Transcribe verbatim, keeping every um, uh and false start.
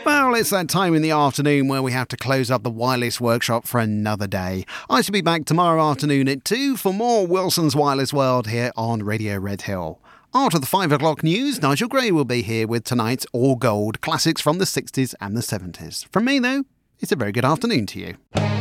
Well, it's that time in the afternoon where we have to close up the wireless workshop for another day. I shall be back tomorrow afternoon at two for more Wilson's Wireless World here on Radio Red Hill. After the five o'clock news, Nigel Gray will be here with tonight's All Gold classics from the sixties and the seventies. From me, though, it's a very good afternoon to you.